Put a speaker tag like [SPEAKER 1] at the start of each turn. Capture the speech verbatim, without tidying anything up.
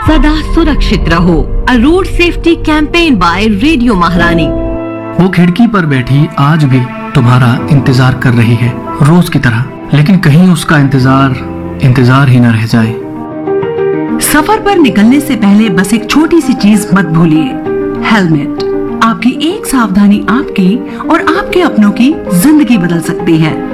[SPEAKER 1] सदा सुरक्षित रहो। अ road safety campaign bye radio महारानी।
[SPEAKER 2] वो खिड़की पर बैठी आज भी तुम्हारा इंतजार कर रही है, रोज की तरह, लेकिन कहीं उसका इंतजार इंतजार ही न रह जाए।
[SPEAKER 3] सफर पर निकलने से पहले बस एक छोटी सी चीज मत भूलिए, हेलमेट। आपकी एक सावधानी आपकी और आपके अपनों की जिंदगी बदल सकती है।